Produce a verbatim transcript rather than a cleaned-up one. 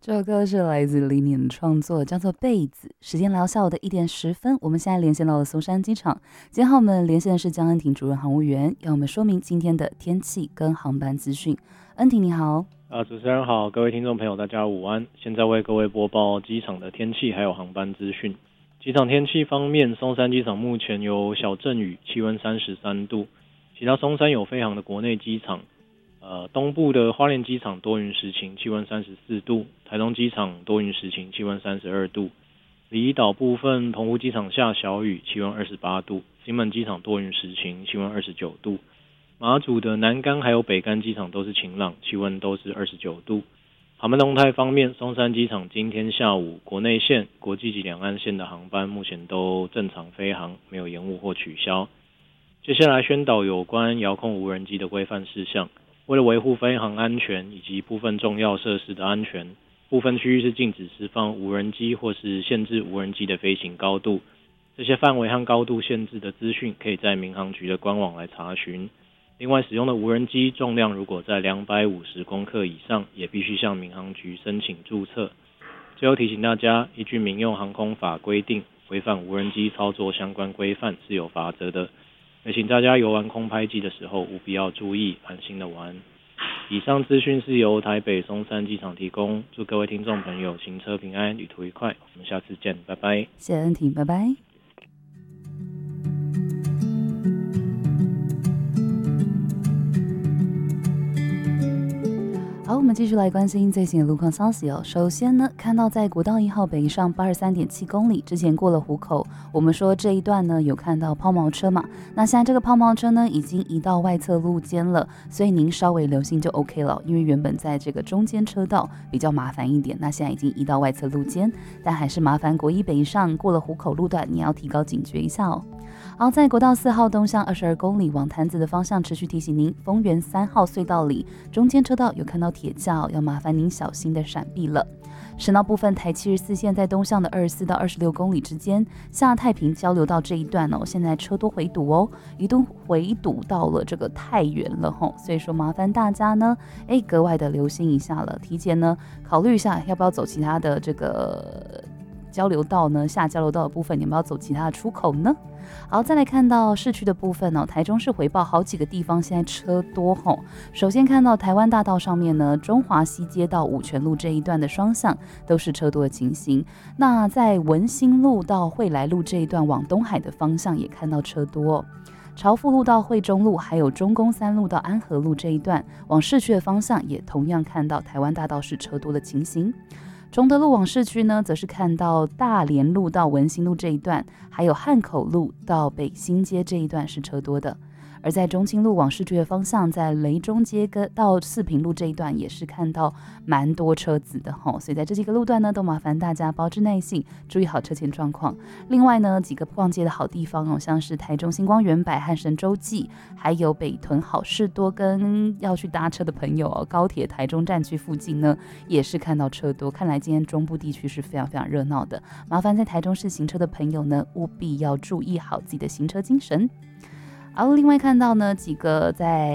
这首歌是来自李敏的创作，叫做《被子》。时间来到下午的一点十分，我们现在连线到了松山机场。今天和我们连线的是江恩婷主任航务员，要我们说明今天的天气跟航班资讯。恩婷你好。 啊，主持人好，各位听众朋友大家午安。现在为各位播报机场的天气还有航班资讯。机场天气方面，松山机场目前有小阵雨，气温三十三度。其他松山有飞航的国内机场，呃，东部的花莲机场多云时晴，气温三十四度；台东机场多云时晴，气温三十二度。离岛部分，澎湖机场下小雨，气温二十八度；金门机场多云时晴，气温二十九度。马祖的南竿还有北竿机场都是晴朗，气温都是二十九度。航班动态方面，松山机场今天下午国内线、国际及两岸线的航班目前都正常飞航，没有延误或取消。接下来宣导有关遥控无人机的规范事项。为了维护飞航安全以及部分重要设施的安全，部分区域是禁止释放无人机或是限制无人机的飞行高度。这些范围和高度限制的资讯可以在民航局的官网来查询。另外，使用的无人机重量如果在两百五十公克以上，也必须向民航局申请注册。最后提醒大家，依据民用航空法规定，违反无人机操作相关规范是有罚则的。也请大家游玩空拍机的时候务必要注意，安心的玩。以上资讯是由台北松山机场提供，祝各位听众朋友行车平安，旅途愉快。我们下次见，拜拜。 谢谢恩婷，拜拜。好，我们继续来关心最新的路况消息哦。首先呢，看到在国道一号北上八十三点七公里之前过了湖口，我们说这一段呢有看到抛锚车嘛？那现在这个抛锚车呢已经移到外侧路肩了，所以您稍微留心就 OK 了。因为原本在这个中间车道比较麻烦一点，那现在已经移到外侧路肩，但还是麻烦国一北上过了湖口路段，你要提高警觉一下哦。好，在国道四号东向二十二公里往潭子的方向，持续提醒您，丰原三号隧道里中间车道有看到铁架，要麻烦您小心的闪避了。省道部分，台七十四线在东向的二十四到二十六公里之间，下太平交流道这一段哦，现在车多回堵哦，一度回堵到了这个太原了吼，所以说麻烦大家呢，哎，格外的留心一下了，提前呢考虑一下要不要走其他的这个交流道呢，下交流道的部分，你们要走其他的出口呢？好，再来看到市区的部分哦，台中市回报好几个地方现在车多吼。首先看到台湾大道上面呢，中华西街到五权路这一段的双向都是车多的情形。那在文心路到惠来路这一段往东海的方向也看到车多哦。朝富路到惠中路，还有中宫三路到安和路这一段往市区的方向也同样看到台湾大道是车多的情形。崇德路往市区呢，则是看到大连路到文心路这一段，还有汉口路到北新街这一段是车多的。而在中清路往市区的方向，在雷中街跟到四平路这一段也是看到蛮多车子的吼，所以在这几个路段呢，都麻烦大家保持耐性，注意好车前状况。另外呢，几个逛街的好地方哦，像是台中星光园、百汉神州记，还有北屯好事多，跟要去搭车的朋友哦，高铁台中站区附近呢，也是看到车多。看来今天中部地区是非常非常热闹的，麻烦在台中市行车的朋友呢，务必要注意好自己的行车精神。然后另外看到呢，几个在